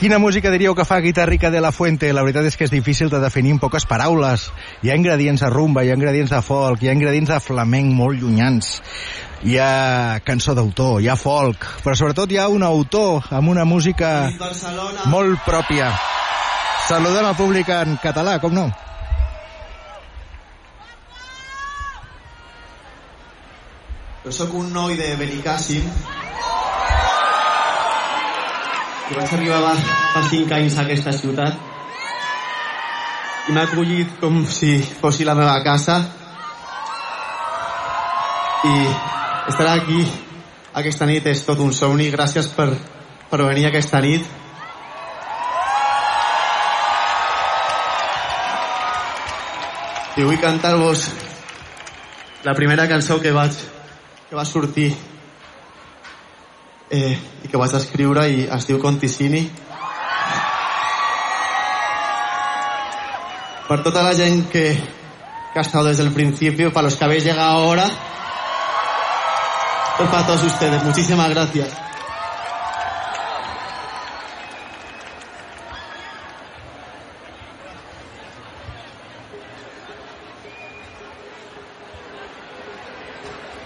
Quina música diríeu que fa Guitarrica de la Fuente? La veritat és que és difícil de definir en poques paraules. Hi ha ingredients de rumba, hi ha ingredients de folk, hi ha ingredients de flamenc molt llunyans. Hi ha cançó d'autor, hi ha folk, però sobretot hi ha un autor amb una música molt pròpia. Saludem al públic en català, com no? Jo sóc un noi de Benicàssim i vaig arribar fa 5 anys a aquesta ciutat i m'ha acollit com si fos la meva casa i estar aquí aquesta nit és tot un somni. Gràcies per venir aquesta nit. I vull cantar-vos la primera cançó que va sortir i que vaig escriure i es diu Conticini. Per tota la gent que ha estado desde el principio, para los que habéis llegado ahora, para todos ustedes, muchísimas gracias.